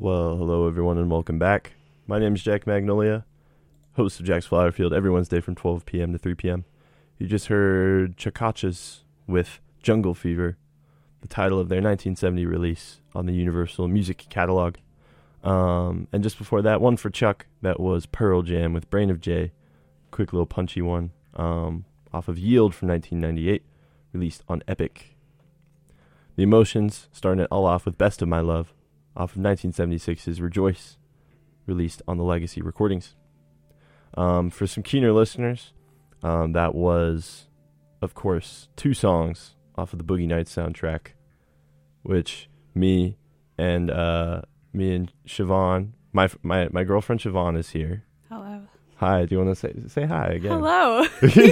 Well, hello everyone and welcome back. My name is Jack Magnolia, host of Jack's Flower Field every Wednesday from 12 p.m. to 3 p.m. You just heard Chakachas with Jungle Fever, the title of their 1970 release on the Universal Music Catalog. And just before that, one for Chuck, that was Pearl Jam with Brain of J, quick little punchy one, off of Yield from 1998, released on Epic. The Emotions, starting it all off with Best of My Love, off of 1976's Rejoice, released on the Legacy Recordings. For some keener listeners, that was, of course, two songs off of the Boogie Nights soundtrack, which me and Siobhan, my girlfriend Siobhan is here. Hello. Hi. Do you want to say hi again? Hello.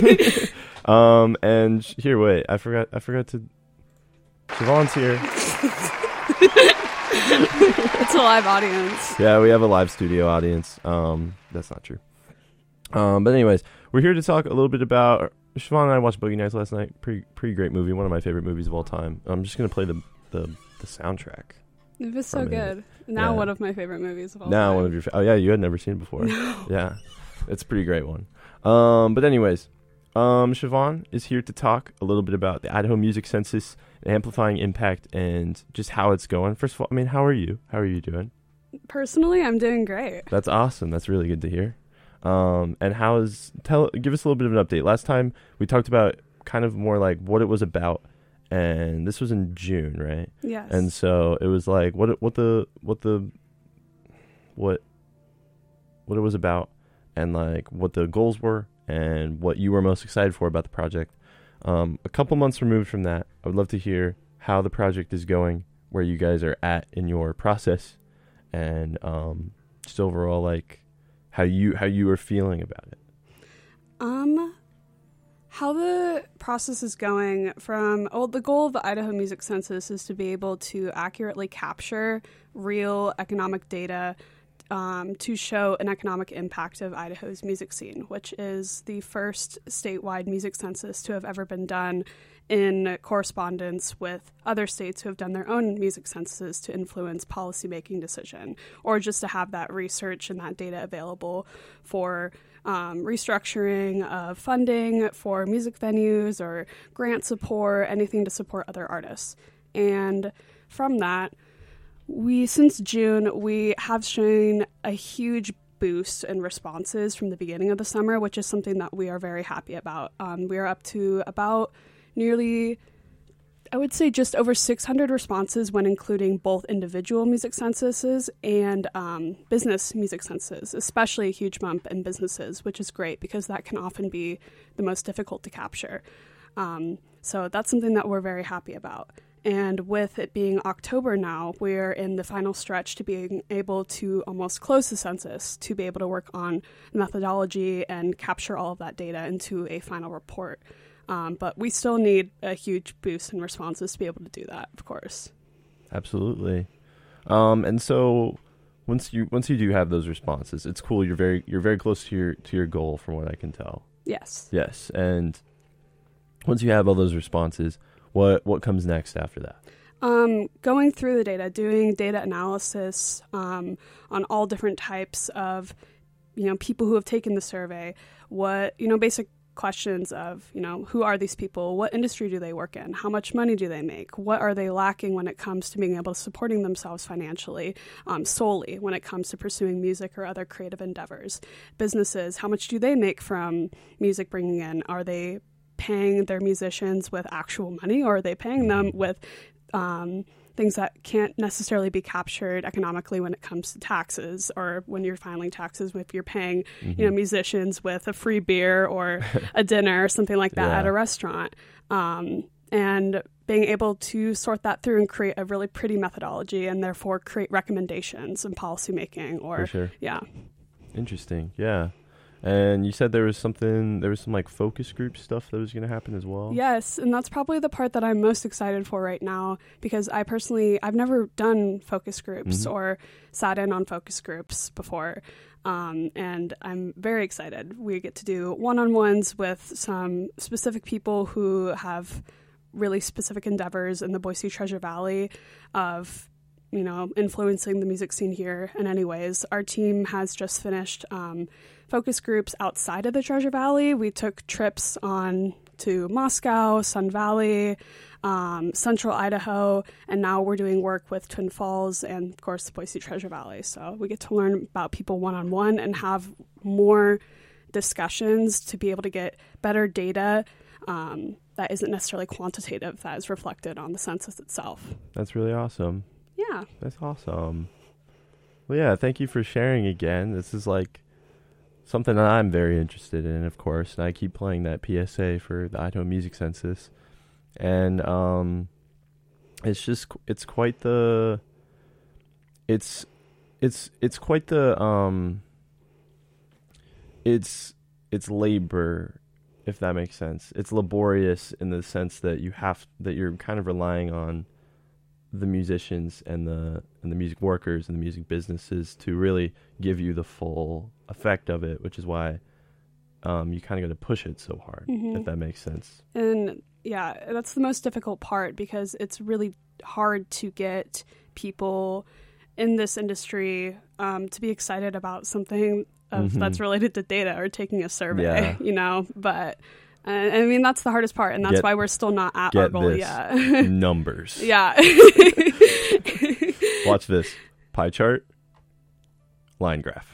And here, wait. I forgot to. Siobhan's here. It's a live audience. Yeah, we have a live studio audience. That's not true. But anyways, we're here to talk a little bit about. Siobhan and I watched Boogie Nights last night. Pretty great movie. One of my favorite movies of all time. I'm just gonna play the soundtrack. It was so good. Now one of my favorite movies of all time. Now one of your. Oh yeah, you had never seen it before. No. Yeah, it's a pretty great one. But anyways, Siobhan is here to talk a little bit about the Idaho Music Census, amplifying impact, and just how it's going. First of all, I mean, how are you? How are you doing? Personally, I'm doing great. That's awesome. That's really good to hear. And give us a little bit of an update. Last time we talked about kind of more like what it was about, and this was in June, right? Yes. And so it was like what it was about, and like what the goals were, and what you were most excited for about the project. A couple months removed from that, I would love to hear how the project is going, where you guys are at in your process, and just overall like how you are feeling about it. How the process is going the goal of the Idaho Music Census is to be able to accurately capture real economic data to show an economic impact of Idaho's music scene, which is the first statewide music census to have ever been done in correspondence with other states who have done their own music censuses to influence policymaking decision, or just to have that research and that data available for restructuring of funding for music venues or grant support, anything to support other artists. And from that, since June, we have seen a huge boost in responses from the beginning of the summer, which is something that we are very happy about. We are up to about nearly, I would say, just over 600 responses when including both individual music censuses and business music censuses, especially a huge bump in businesses, which is great because that can often be the most difficult to capture. So that's something that we're very happy about. And with it being October now, we're in the final stretch to being able to almost close the census, to be able to work on methodology and capture all of that data into a final report. But we still need a huge boost in responses to be able to do that, of course. Absolutely. And so once you do have those responses, it's cool. You're very close to your goal, from what I can tell. Yes. Yes. And once you have all those responses, what comes next after that? Going through the data, doing data analysis on all different types of, people who have taken the survey, basic questions of, who are these people? What industry do they work in? How much money do they make? What are they lacking when it comes to being able to supporting themselves financially, solely when it comes to pursuing music or other creative endeavors? Businesses, how much do they make from music bringing in? Are they paying their musicians with actual money, or are they paying them with things that can't necessarily be captured economically when it comes to taxes, or when you're filing taxes, if you're paying musicians with a free beer or a dinner or something like that at a restaurant, and being able to sort that through and create a really pretty methodology, and therefore create recommendations and policymaking. For sure. Yeah. Interesting. Yeah. And you said there was some like focus group stuff that was going to happen as well? Yes, and that's probably the part that I'm most excited for right now, because I've never done focus groups or sat in on focus groups before, and I'm very excited. We get to do one-on-ones with some specific people who have really specific endeavors in the Boise Treasure Valley of influencing the music scene here in any ways. Our team has just finished focus groups outside of the Treasure Valley. We took trips on to Moscow, Sun Valley, Central Idaho, and now we're doing work with Twin Falls and, of course, the Boise Treasure Valley. So we get to learn about people one-on-one and have more discussions to be able to get better data that isn't necessarily quantitative, that is reflected on the census itself. That's really awesome. Yeah. That's awesome. Well, yeah, thank you for sharing again. This is like something that I'm very interested in, of course, and I keep playing that PSA for the Idaho Music Census. And it's quite the it's labor, if that makes sense. It's laborious in the sense that you're kind of relying on the musicians and the music workers and the music businesses to really give you the full effect of it, which is why you kind of got to push it so hard, if that makes sense. And yeah, that's the most difficult part, because it's really hard to get people in this industry to be excited about something that's related to data or taking a survey, but I mean, that's the hardest part, and that's why we're still not at our goal yet. Numbers. Yeah. Watch this. Pie chart, line graph.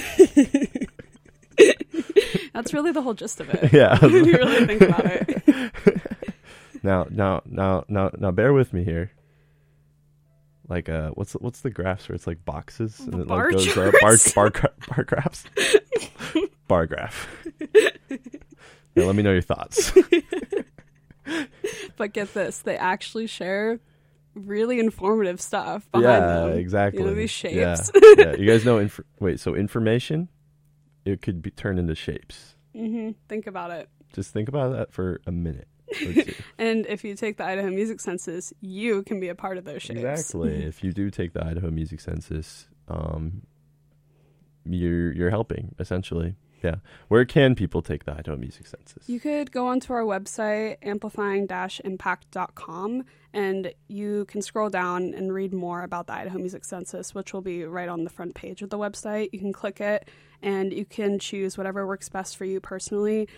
That's really the whole gist of it. Yeah. When you really think about it. Now, bear with me here. Like, what's the graphs where it's like boxes and it like goes up? Bar graphs. Bar graph. Yeah, let me know your thoughts. But get this, they actually share really informative stuff behind them. Yeah, exactly. These shapes. Yeah. You guys know, so information, it could be turned into shapes. Think about it. Just think about that for a minute or two. And if you take the Idaho Music Census, you can be a part of those shapes. Exactly. If you do take the Idaho Music Census, you're helping, essentially. Yeah. Where can people take the Idaho Music Census? You could go onto our website, amplifying-impact.com, and you can scroll down and read more about the Idaho Music Census, which will be right on the front page of the website. You can click it, and you can choose whatever works best for you personally.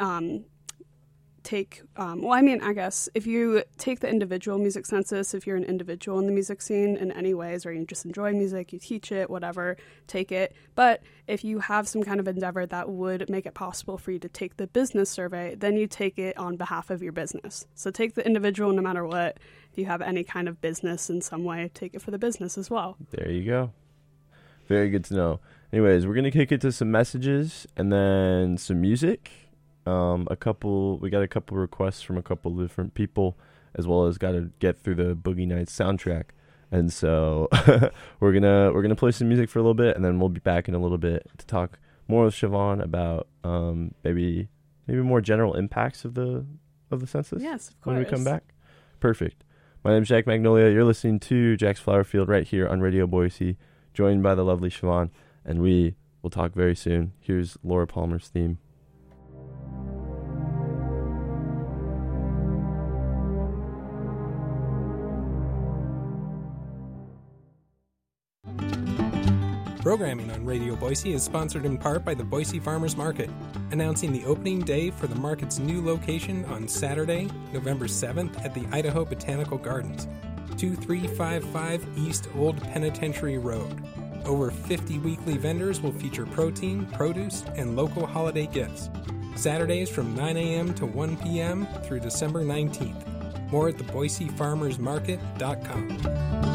I guess if you take the individual music census, if you're an individual in the music scene in any ways, or you just enjoy music, you teach it, whatever, take it. But if you have some kind of endeavor that would make it possible for you to take the business survey, then you take it on behalf of your business. So take the individual no matter what. If you have any kind of business in some way, take it for the business as well. There you go. Very good to know. Anyways, we're going to kick it to some messages and then some music. We got a couple requests from a couple different people, as well as got to get through the Boogie Nights soundtrack, and so we're gonna play some music for a little bit, and then we'll be back in a little bit to talk more with Siobhan about maybe more general impacts of the census. Yes, of course. When we come back. Perfect. My name's Jack Magnolia. You're listening to Jack's Flower Field right here on Radio Boise, joined by the lovely Siobhan, and we will talk very soon. Here's Laura Palmer's theme. Programming on Radio Boise is sponsored in part by the Boise Farmers Market, announcing the opening day for the market's new location on Saturday, November 7th at the Idaho Botanical Gardens, 2355 East Old Penitentiary Road. Over 50 weekly vendors will feature protein, produce, and local holiday gifts. Saturdays from 9 a.m. to 1 p.m. through December 19th. More at the BoiseFarmersMarket.com.